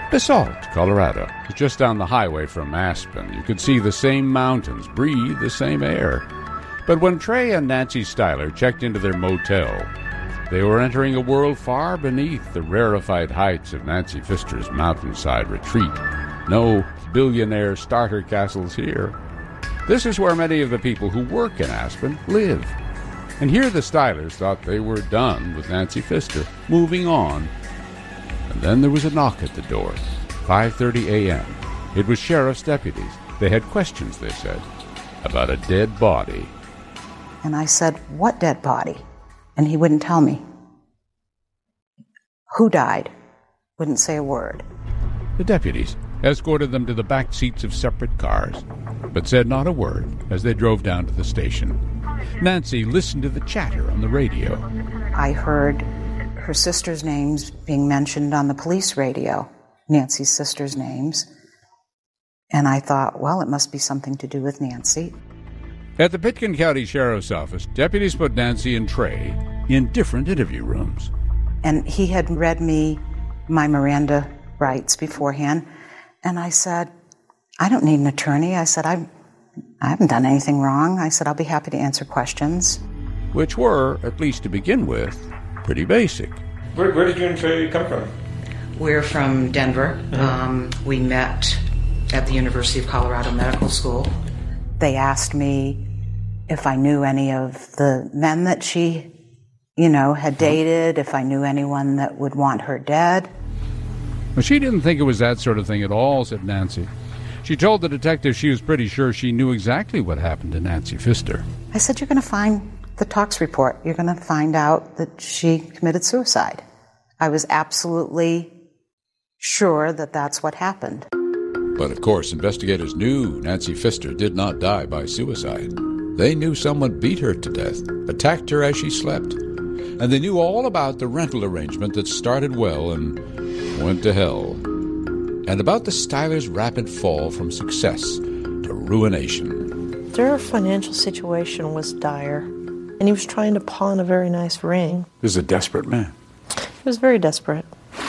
Basalt, Colorado, is just down the highway from Aspen. You could see the same mountains, breathe the same air. But when Trey and Nancy Styler checked into their motel, they were entering a world far beneath the rarefied heights of Nancy Pfister's mountainside retreat. No billionaire starter castles here. This is where many of the people who work in Aspen live. And here the Stylers thought they were done with Nancy Pfister, moving on. And then there was a knock at the door, 5:30 a.m. It was sheriff's deputies. They had questions, they said, about a dead body. And I said, "What dead body?" And he wouldn't tell me. Who died? Wouldn't say a word. The deputies escorted them to the back seats of separate cars, but said not a word as they drove down to the station. Nancy listened to the chatter on the radio. I heard her sister's names being mentioned on the police radio, Nancy's sister's names. And I thought, well, it must be something to do with Nancy. At the Pitkin County Sheriff's Office, deputies put Nancy and Trey in different interview rooms. And he had read me my Miranda rights beforehand. And I said, I don't need an attorney. I said, I haven't done anything wrong. I said, I'll be happy to answer questions. Which were, at least to begin with, pretty basic. Where did you and Trey come from? We're from Denver. Mm-hmm. We met at the University of Colorado Medical School. They asked me if I knew any of the men that she, had dated, if I knew anyone that would want her dead. Well, she didn't think it was that sort of thing at all, said Nancy. She told the detective she was pretty sure she knew exactly what happened to Nancy Pfister. I said, you're going to find the tox report. You're going to find out that she committed suicide. I was absolutely sure that that's what happened. But of course, investigators knew Nancy Pfister did not die by suicide. They knew someone beat her to death, attacked her as she slept. And they knew all about the rental arrangement that started well and went to hell. And about the Stylers' rapid fall from success to ruination. Their financial situation was dire, and he was trying to pawn a very nice ring. This is a desperate man. He was very desperate.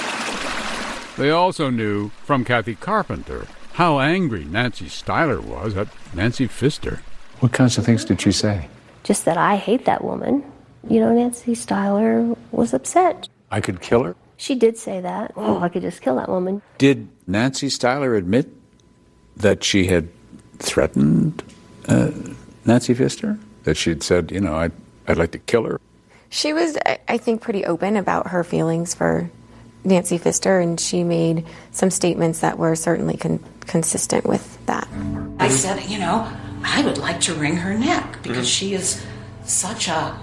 They also knew from Kathy Carpenter how angry Nancy Styler was at Nancy Pfister. What kinds of things did she say? Just that I hate that woman. Nancy Styler was upset. I could kill her? She did say that. Oh, I could just kill that woman. Did Nancy Styler admit that she had threatened Nancy Pfister? That she'd said, I'd like to kill her? She was, I think, pretty open about her feelings for Nancy Pfister, and she made some statements that were certainly consistent with that. I said, I would like to wring her neck because she is such a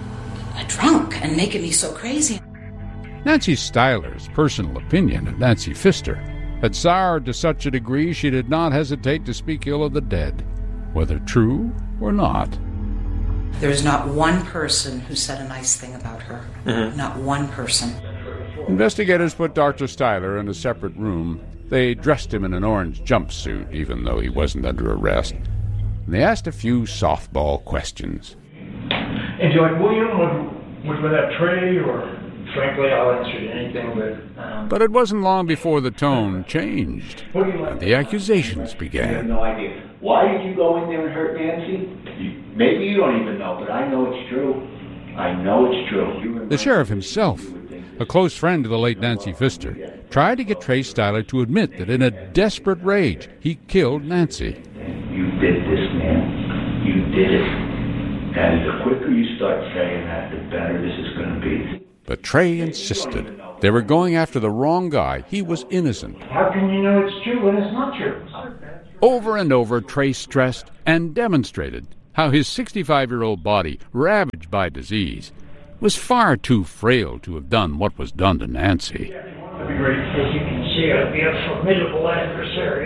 drunk and making me so crazy. Nancy Styler's personal opinion of Nancy Pfister had soured to such a degree she did not hesitate to speak ill of the dead, whether true or not. There's not one person who said a nice thing about her. Mm-hmm. Not one person. Investigators put Dr. Styler in a separate room. They dressed him in an orange jumpsuit, even though he wasn't under arrest. And they asked a few softball questions. And do you like William? Would that Trey? Or frankly, I'll answer anything. But it wasn't long before the tone changed, and the accusations began. I have no idea. Why did you go in there and hurt Nancy? Maybe you don't even know, but I know it's true. I know it's true. The sheriff himself, a close friend of the late Nancy Pfister, tried to get Trey Styler to admit that in a desperate rage, he killed Nancy. You did this, man. You did it. And the quicker you start saying that, the better this is going to be. But Trey insisted. They were going after the wrong guy. He was innocent. How can you know it's true when it's not true? Over and over, Trey stressed and demonstrated how his 65-year-old body, ravaged by disease, was far too frail to have done what was done to Nancy. As you can see, I'd be a formidable adversary.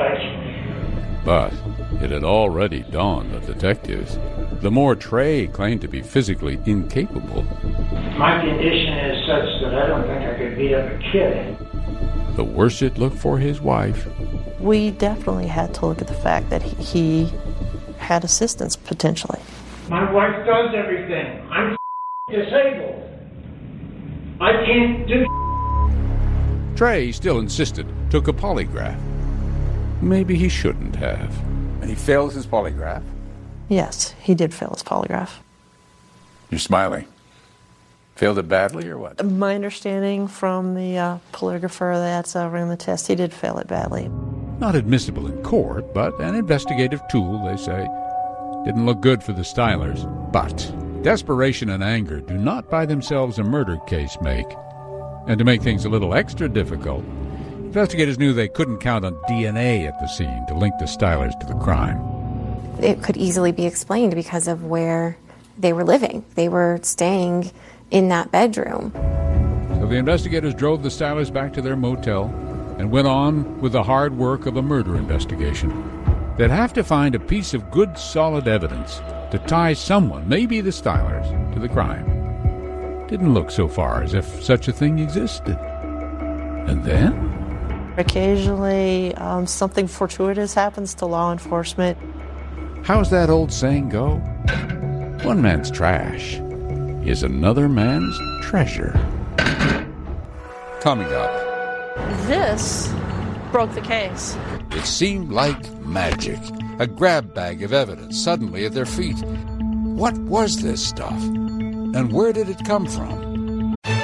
But it had already dawned on detectives. The more Trey claimed to be physically incapable, my condition is such that I don't think I could beat up a kid, the worse it looked for his wife. We definitely had to look at the fact that he had assistance, potentially. My wife does everything. I'm disabled. I can't do. Trey still insisted, took a polygraph. Maybe he shouldn't have. And he fails his polygraph. Yes, he did fail his polygraph. You're smiling. Failed it badly or what? My understanding from the polygrapher that ran the test, he did fail it badly. Not admissible in court, but an investigative tool, they say. Didn't look good for the Stylers. But desperation and anger do not by themselves a murder case make. And to make things a little extra difficult, investigators knew they couldn't count on DNA at the scene to link the Stylers to the crime. It could easily be explained because of where they were living. They were staying in that bedroom. So the investigators drove the Stylers back to their motel and went on with the hard work of a murder investigation. They'd have to find a piece of good, solid evidence to tie someone, maybe the Stylers, to the crime. Didn't look so far as if such a thing existed. And then? Occasionally, something fortuitous happens to law enforcement. How's that old saying go? One man's trash is another man's treasure. Coming up. This broke the case. It seemed like magic. A grab bag of evidence suddenly at their feet. What was this stuff? And where did it come from?